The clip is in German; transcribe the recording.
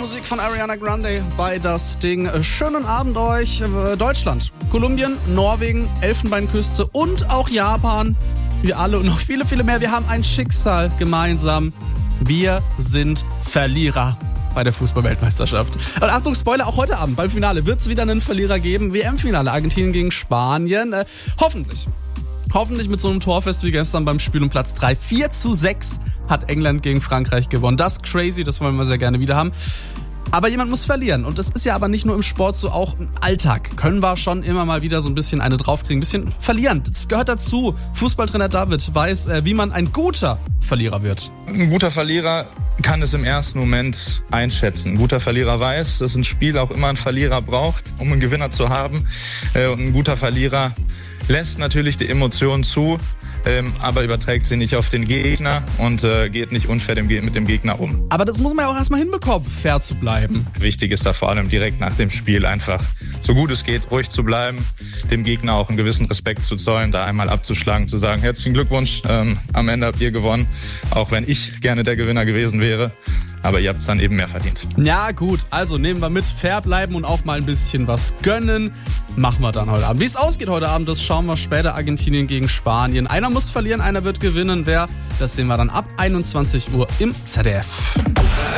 Musik von Ariana Grande bei Das Ding. Schönen Abend euch. Deutschland, Kolumbien, Norwegen, Elfenbeinküste und auch Japan. Wir alle und noch viele, viele mehr. Wir haben ein Schicksal gemeinsam. Wir sind Verlierer bei der Fußball-Weltmeisterschaft. Und Achtung, Spoiler, auch heute Abend beim Finale wird es wieder einen Verlierer geben. WM-Finale, Argentinien gegen Spanien. Hoffentlich mit so einem Torfest wie gestern beim Spiel um Platz 3. 4:6 hat England gegen Frankreich gewonnen. Das ist crazy, das wollen wir sehr gerne wieder haben. Aber jemand muss verlieren. Und das ist ja aber nicht nur im Sport so, auch im Alltag können wir schon immer mal wieder so ein bisschen eine draufkriegen. Ein bisschen verlieren, das gehört dazu. Fußballtrainer David weiß, wie man ein guter Verlierer wird. Ein guter Verlierer kann es im ersten Moment einschätzen. Ein guter Verlierer weiß, dass ein Spiel auch immer einen Verlierer braucht, um einen Gewinner zu haben. Und ein guter Verlierer lässt natürlich die Emotionen zu, aber überträgt sie nicht auf den Gegner und geht nicht unfair mit dem Gegner um. Aber das muss man ja auch erstmal hinbekommen, fair zu bleiben. Wichtig ist da vor allem direkt nach dem Spiel einfach, so gut es geht, ruhig zu bleiben, dem Gegner auch einen gewissen Respekt zu zollen, da einmal abzuschlagen, zu sagen, herzlichen Glückwunsch, am Ende habt ihr gewonnen, auch wenn ich gerne der Gewinner gewesen wäre. Aber ihr habt es dann eben mehr verdient. Ja gut, also nehmen wir mit, fair bleiben und auch mal ein bisschen was gönnen. Machen wir dann heute Abend. Wie es ausgeht heute Abend, das schauen wir später. Argentinien gegen Spanien. Einer muss verlieren, einer wird gewinnen. Wer, das sehen wir dann ab 21 Uhr im ZDF.